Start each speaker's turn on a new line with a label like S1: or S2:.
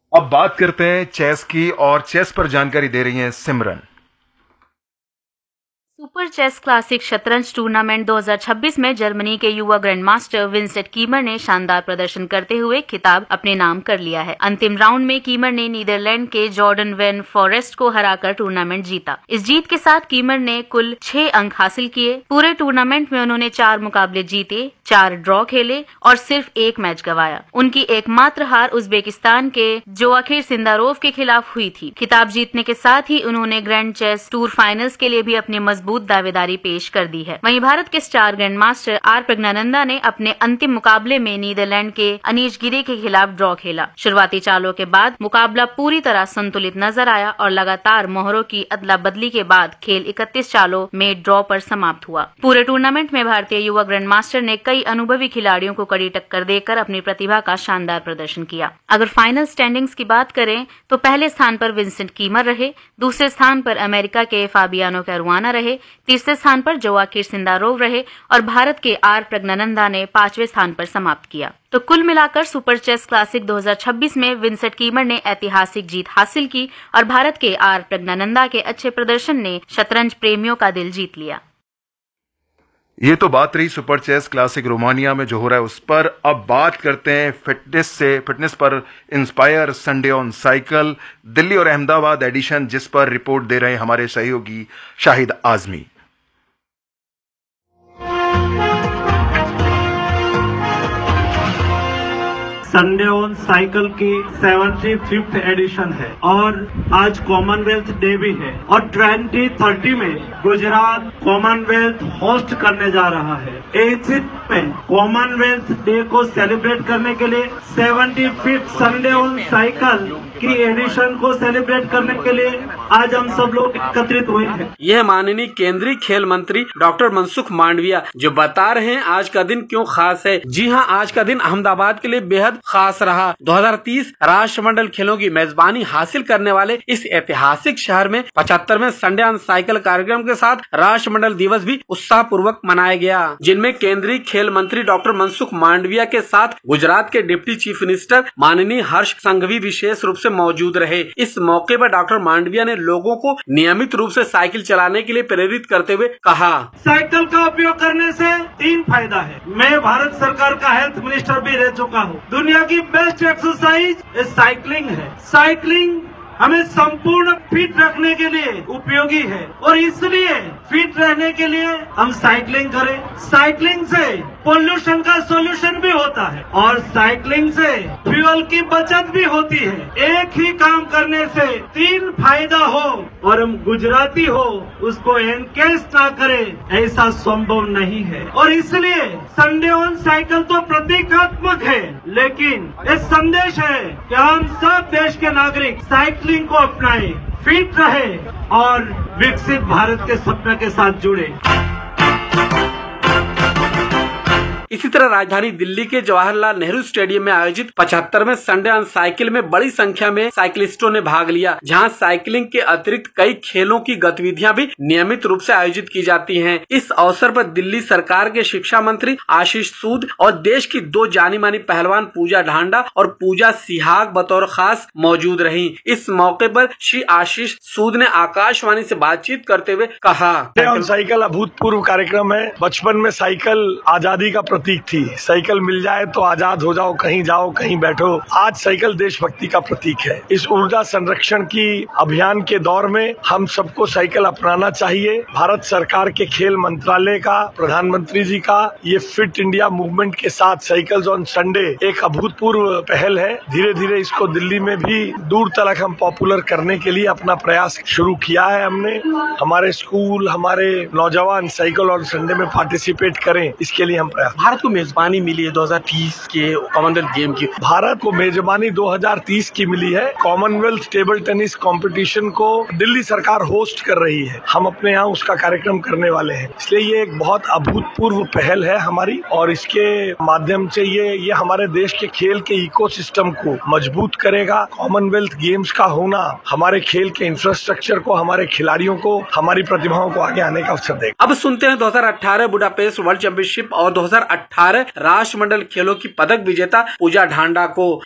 S1: अब बात करते हैं चेस की और चेस पर जानकारी दे रही हैं सिमरन।
S2: सुपर चेस क्लासिक शतरंज टूर्नामेंट 2026 में जर्मनी के युवा ग्रैंडमास्टर विंसेंट कीमर ने शानदार प्रदर्शन करते हुए खिताब अपने नाम कर लिया है। अंतिम राउंड में कीमर ने नीदरलैंड के जॉर्डन वेन फॉरेस्ट को हराकर टूर्नामेंट जीता। इस जीत के साथ कीमर ने कुल 6 अंक हासिल किए। पूरे टूर्नामेंट में उन्होंने 4 मुकाबले जीते, 4 ड्रॉ खेले और सिर्फ 1 मैच गंवाया। उनकी एकमात्र हार उज्बेकिस्तान के जोआखिर सिंदारोव के खिलाफ हुई थी। खिताब जीतने के साथ ही उन्होंने ग्रैंड चेस टूर फाइनल्स के लिए भी अपनी मजबूत दावेदारी पेश कर दी है। वहीं भारत के स्टार ग्रैंडमास्टर आर प्रज्ञानंदा ने अपने अंतिम मुकाबले में नीदरलैंड के अनीश गिरी के खिलाफ ड्रॉ खेला। शुरुआती चालों के बाद मुकाबला पूरी तरह संतुलित नजर आया और लगातार मोहरों की अदला बदली के बाद खेल 31 चालों में ड्रॉ पर समाप्त हुआ। पूरे टूर्नामेंट में भारतीय युवा ग्रैंडमास्टर ने कई अनुभवी खिलाड़ियों को कड़ी टक्कर देकर अपनी प्रतिभा का शानदार प्रदर्शन किया। अगर फाइनल स्टैंडिंग्स की बात करें तो पहले स्थान पर विंसेंट कीमर रहे, दूसरे स्थान पर अमेरिका के फाबियानो कैरुआना रहे, तीसरे स्थान पर जोआखिर सिंदारोव रहे और भारत के आर प्रज्ञानंदा ने 5वें स्थान पर समाप्त किया। तो कुल मिलाकर सुपर चेस क्लासिक 2026 में विंसेंट कीमर ने ऐतिहासिक जीत हासिल की और भारत के आर प्रज्ञानंदा के अच्छे प्रदर्शन ने शतरंज प्रेमियों का दिल जीत लिया।
S1: ये तो बात रही सुपर चेस क्लासिक रोमानिया में जो हो रहा है उस पर। अब बात करते हैं फिटनेस पर inspire Sunday on cycle Delhi और अहमदाबाद एडिशन, जिस पर रिपोर्ट दे रहे हैं हमारे सहयोगी Shahid Azmi.
S3: Sunday on cycle की 75th एडिशन है और आज कॉमनवेल्थ डे भी है और 2030 में गुजरात कॉमनवेल्थ होस्ट करने जा रहा है। इसी में कॉमनवेल्थ डे को सेलिब्रेट करने के लिए 75th संडे ऑन साइकिल की एडिशन को सेलिब्रेट करने के लिए आज हम सब लोग एकत्रित हुए हैं।
S4: यह माननीय केंद्रीय खेल मंत्री डॉक्टर मनसुख मांडविया जो बता रहे हैं आज का दिन क्यों खास है। जी हां, आज का दिन अहमदाबाद के लिए बेहद खास रहा। 2030 राष्ट्रमंडल खेलों की मेजबानी हासिल करने वाले इस ऐतिहासिक शहर में 75वें संडे ऑन साइकिल कार्यक्रम के साथ राष्ट्रमंडल दिवस भी उत्साह पूर्वक मनाया गया, जिनमें केंद्रीय खेल मंत्री डॉक्टर मनसुख मांडविया के साथ गुजरात के डिप्टी चीफ मिनिस्टर माननीय हर्ष संघवी विशेष रूप से मौजूद रहे। इस मौके पर डॉक्टर मांडविया ने लोगों को नियमित रूप से साइकिल चलाने के लिए प्रेरित करते हुए कहा,
S3: साइकिल का उपयोग करने से 3 फायदा है। मैं भारत सरकार का हेल्थ मिनिस्टर भी रह चुका हूँ। दुनिया की बेस्ट एक्सरसाइज साइकिलिंग है। साइकिलिंग हमें संपूर्ण फिट रखने के लिए उपयोगी है और इसलिए फिट रहने के लिए हम साइकिलिंग करें। साइकिलिंग से पोल्यूशन का सोल्यूशन भी होता है और साइकिलिंग से फ्यूल की बचत भी होती है। एक ही काम करने से 3 फायदा हो और हम गुजराती हो उसको एनकेस ना करें, ऐसा संभव नहीं है। और इसलिए संडे ऑन साइकिल तो प्रतीकात्मक है, लेकिन ये संदेश है कि हम सब देश के नागरिक साइकिलिंग को अपनाएं, फिट रहे और विकसित भारत के सपने के साथ जुड़े।
S4: इसी तरह राजधानी दिल्ली के जवाहरलाल नेहरू स्टेडियम में आयोजित 75वें संडे ऑन साइकिल में बड़ी संख्या में साइकिलिस्टों ने भाग लिया, जहां साइकिलिंग के अतिरिक्त कई खेलों की गतिविधियां भी नियमित रूप से आयोजित की जाती हैं। इस अवसर पर दिल्ली सरकार के शिक्षा मंत्री आशीष सूद और देश की 2 जानी मानी पहलवान पूजा ढांडा और पूजा सिहाग बतौर खास मौजूद रही। इस मौके पर श्री आशीष सूद ने आकाशवाणी से बातचीत करते हुए कहा,
S5: साइकिल अभूतपूर्व कार्यक्रम है। बचपन में साइकिल आजादी का प्रतीक थी। साइकिल मिल जाए तो आजाद हो जाओ, कहीं बैठो। आज साइकिल देशभक्ति का प्रतीक है। इस ऊर्जा संरक्षण की अभियान के दौर में हम सबको साइकिल अपनाना चाहिए। भारत सरकार के खेल मंत्रालय का, प्रधानमंत्री जी का ये फिट इंडिया मूवमेंट के साथ साइकिल्स ऑन संडे एक अभूतपूर्व पहल है। धीरे धीरे इसको दिल्ली में भी दूर तक हम पॉपुलर करने के लिए अपना प्रयास शुरू किया है। हमने हमारे स्कूल, हमारे नौजवान साइकिल ऑन संडे में पार्टिसिपेट करें, इसके लिए हम प्रयास।
S4: भारत को मेजबानी मिली है 2030 के कॉमनवेल्थ गेम की।
S5: भारत को मेजबानी 2030 की मिली है। कॉमनवेल्थ टेबल टेनिस कंपटीशन को दिल्ली सरकार होस्ट कर रही है। हम अपने यहाँ उसका कार्यक्रम करने वाले हैं, इसलिए ये एक बहुत अभूतपूर्व पहल है हमारी और इसके माध्यम से ये हमारे देश के खेल के इकोसिस्टम को मजबूत करेगा। कॉमनवेल्थ गेम्स का होना हमारे खेल के इंफ्रास्ट्रक्चर को, हमारे खिलाड़ियों को, हमारी प्रतिभाओं को आगे आने का अवसर देगा।
S4: अब सुनते हैं 2018 बुडापेस्ट वर्ल्ड चैंपियनशिप और 2018 राष्ट्रमंडल खेलों की पदक विजेता पूजा ढांडा को।